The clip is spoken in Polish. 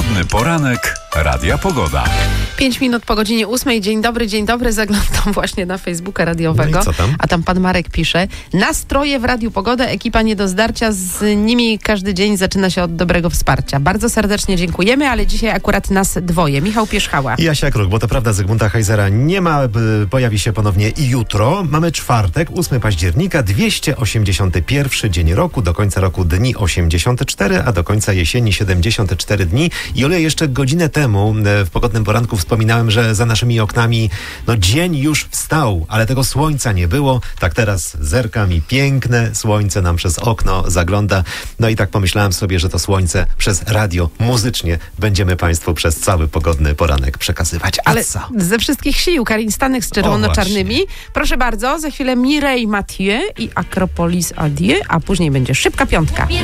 Pogodny poranek Radia Pogoda. 5 minut po godzinie 8. Dzień dobry. Zaglądam właśnie na Facebooka radiowego. No i co tam? A tam pan Marek pisze: nastroje w Radiu Pogoda, ekipa nie do zdarcia, z nimi każdy dzień zaczyna się od dobrego wsparcia. Bardzo serdecznie dziękujemy, ale dzisiaj akurat nas dwoje. Michał Pierzchała. I Jasia Kruk, bo to prawda, Zygmunta Heisera nie ma, pojawi się ponownie i jutro. Mamy czwartek, 8 października, 281 dzień roku, do końca roku dni 84, a do końca jesieni 74 dni. I Ole, jeszcze godzinę temu w Pogodnym Poranku wspominałem, że za naszymi oknami dzień już wstał, ale tego słońca nie było. Tak teraz zerkam i piękne słońce nam przez okno zagląda. No i tak pomyślałem sobie, że to słońce przez radio muzycznie będziemy Państwu przez cały Pogodny Poranek przekazywać. Ale ze wszystkich sił Karin Stanek z czerwono-czarnymi. Proszę bardzo, za chwilę Mireille Mathieu i Akropolis Adieu, a później będzie szybka piątka.